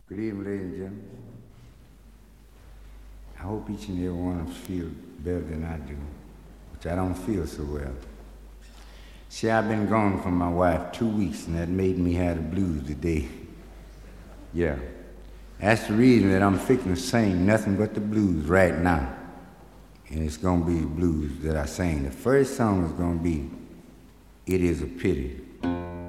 Good evening, ladies and gentlemen. I hope each and every one of us feel better than I do, which I don't feel so well. See, I've been gone from my wife 2 weeks, and that made me have the blues today. Yeah, that's the reason that I'm fixing to sing nothing but the blues right now. And it's gonna be blues that I sing. The first song is gonna be "It Is a Pity."